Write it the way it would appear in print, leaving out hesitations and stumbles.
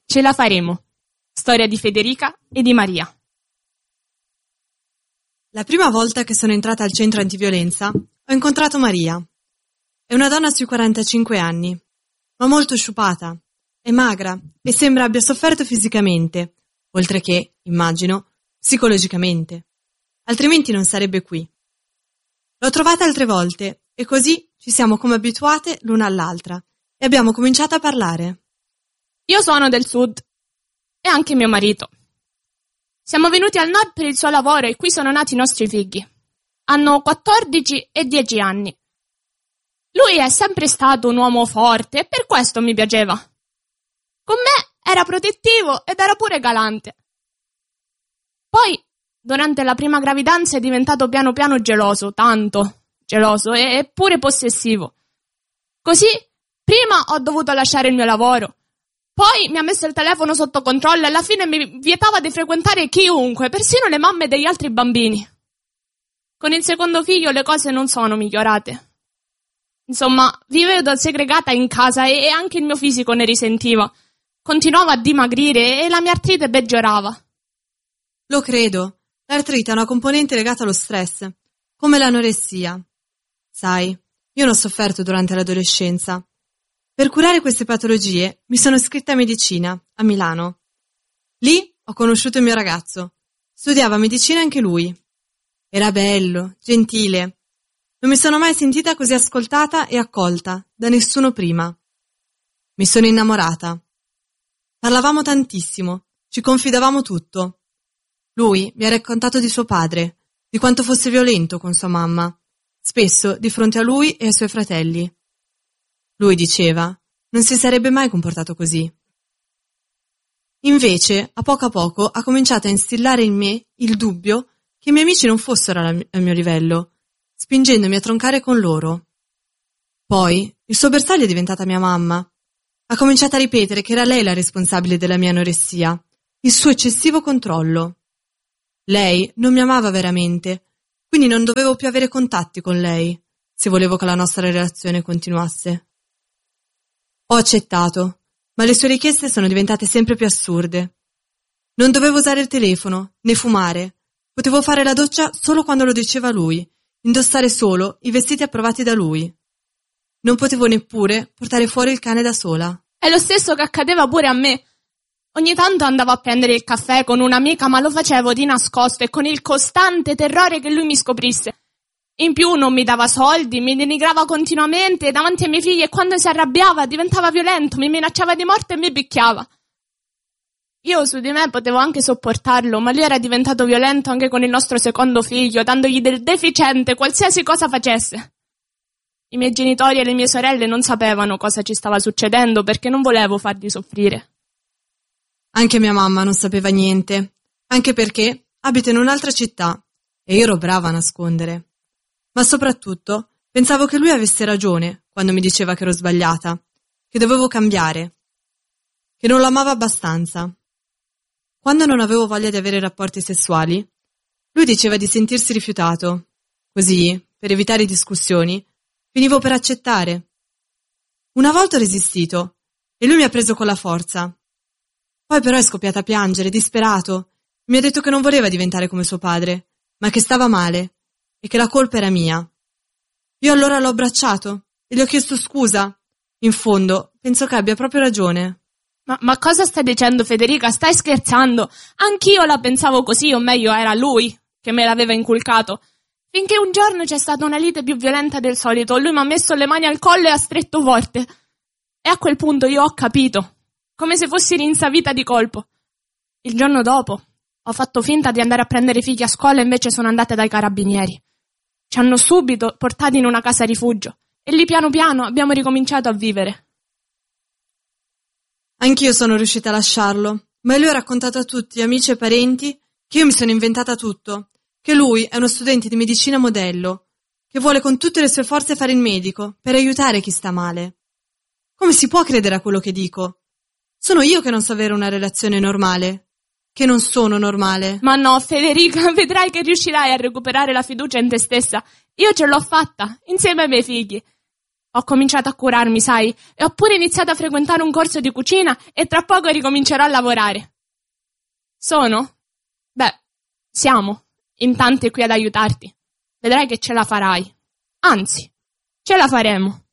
Ce la faremo. Storia di Federica e di Maria. La prima volta che sono entrata al centro antiviolenza ho incontrato Maria. È una donna sui 45 anni, ma molto sciupata, è magra e sembra abbia sofferto fisicamente, oltre che, immagino, psicologicamente. Altrimenti non sarebbe qui. L'ho trovata altre volte e così ci siamo come abituate l'una all'altra e abbiamo cominciato a parlare. Io sono del sud e anche mio marito. Siamo venuti al nord per il suo lavoro e qui sono nati i nostri figli. Hanno 14 e 10 anni. Lui è sempre stato un uomo forte e per questo mi piaceva. Con me era protettivo ed era pure galante. Poi, durante la prima gravidanza è diventato piano piano geloso, tanto geloso e pure possessivo. Così, prima ho dovuto lasciare il mio lavoro. Poi mi ha messo il telefono sotto controllo e alla fine mi vietava di frequentare chiunque, persino le mamme degli altri bambini. Con il secondo figlio le cose non sono migliorate. Insomma, vivevo segregata in casa e anche il mio fisico ne risentiva. Continuavo a dimagrire e la mia artrite peggiorava. Lo credo. L'artrite è una componente legata allo stress, come l'anoressia. Sai, io ne ho sofferto durante l'adolescenza. Per curare queste patologie mi sono iscritta a medicina, a Milano. Lì ho conosciuto il mio ragazzo. Studiava medicina anche lui. Era bello, gentile. Non mi sono mai sentita così ascoltata e accolta da nessuno prima. Mi sono innamorata. Parlavamo tantissimo, ci confidavamo tutto. Lui mi ha raccontato di suo padre, di quanto fosse violento con sua mamma, spesso di fronte a lui e ai suoi fratelli. Lui diceva, non si sarebbe mai comportato così. Invece, a poco ha cominciato a instillare in me il dubbio che i miei amici non fossero al mio livello, spingendomi a troncare con loro. Poi, il suo bersaglio è diventata mia mamma. Ha cominciato a ripetere che era lei la responsabile della mia anoressia, il suo eccessivo controllo. Lei non mi amava veramente, quindi non dovevo più avere contatti con lei, se volevo che la nostra relazione continuasse. Ho accettato, ma le sue richieste sono diventate sempre più assurde. Non dovevo usare il telefono, né fumare. Potevo fare la doccia solo quando lo diceva lui, indossare solo i vestiti approvati da lui. Non potevo neppure portare fuori il cane da sola. È lo stesso che accadeva pure a me. Ogni tanto andavo a prendere il caffè con un'amica, ma lo facevo di nascosto e con il costante terrore che lui mi scoprisse. In più non mi dava soldi, mi denigrava continuamente davanti ai miei figli e quando si arrabbiava diventava violento, mi minacciava di morte e mi picchiava. Io su di me potevo anche sopportarlo, ma lui era diventato violento anche con il nostro secondo figlio, dandogli del deficiente qualsiasi cosa facesse. I miei genitori e le mie sorelle non sapevano cosa ci stava succedendo perché non volevo farli soffrire. Anche mia mamma non sapeva niente, anche perché abita in un'altra città e io ero brava a nascondere. Ma soprattutto pensavo che lui avesse ragione quando mi diceva che ero sbagliata, che dovevo cambiare, che non lo amava abbastanza. Quando non avevo voglia di avere rapporti sessuali, lui diceva di sentirsi rifiutato. Così, per evitare discussioni, finivo per accettare. Una volta ho resistito e lui mi ha preso con la forza. Poi però è scoppiata a piangere, disperato. Mi ha detto che non voleva diventare come suo padre, ma che stava male e che la colpa era mia. Io allora l'ho abbracciato e gli ho chiesto scusa. In fondo, penso che abbia proprio ragione. Ma cosa stai dicendo, Federica? Stai scherzando? Anch'io la pensavo così, o meglio era lui che me l'aveva inculcato. Finché un giorno c'è stata una lite più violenta del solito, lui mi ha messo le mani al collo e ha stretto forte. E a quel punto io ho capito, come se fossi rinsavita di colpo. Il giorno dopo ho fatto finta di andare a prendere i figli a scuola e invece sono andata dai carabinieri. Ci hanno subito portati in una casa rifugio e lì piano piano abbiamo ricominciato a vivere. Anch'io sono riuscita a lasciarlo, ma lui ha raccontato a tutti, amici e parenti, che io mi sono inventata tutto, che lui è uno studente di medicina modello, che vuole con tutte le sue forze fare il medico per aiutare chi sta male. Come si può credere a quello che dico? Sono io che non so avere una relazione normale, che non sono normale. Ma no, Federica, vedrai che riuscirai a recuperare la fiducia in te stessa. Io ce l'ho fatta, insieme ai miei figli. Ho cominciato a curarmi, sai, e ho pure iniziato a frequentare un corso di cucina e tra poco ricomincerò a lavorare. Siamo in tanti qui ad aiutarti. Vedrai che ce la farai. Anzi, ce la faremo.